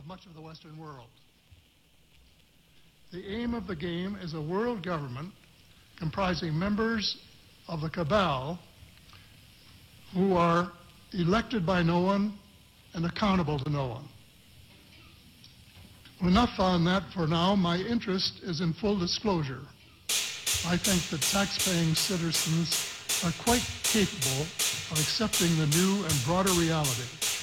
much of the Western world. The aim of the game is a world government comprising members of the cabal who are elected by no one and accountable to no one. Enough on that for now. My interest is in full disclosure. I think that tax-paying citizens are quite capable of accepting the new and broader reality.